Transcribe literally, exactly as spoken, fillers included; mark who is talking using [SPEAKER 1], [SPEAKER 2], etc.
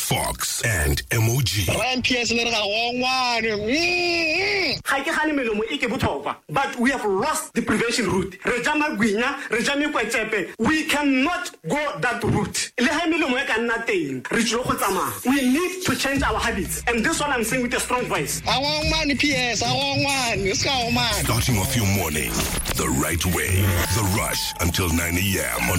[SPEAKER 1] Fox and M O G.
[SPEAKER 2] M P S le re ga gongwane.
[SPEAKER 3] Ga ke gane melomo e ke botlhokwa, but we have lost the prevention route. Re jama gwinya, re jame kwetsepe. We cannot go that route. Le ha melomo e ka nna teng, re tlo go tsamaya. We need to change our habits, and this one I'm saying with a strong voice.
[SPEAKER 2] I want money, P S. I want one. Let's go, man.
[SPEAKER 1] Starting off your morning the right way. The Rush until nine a.m.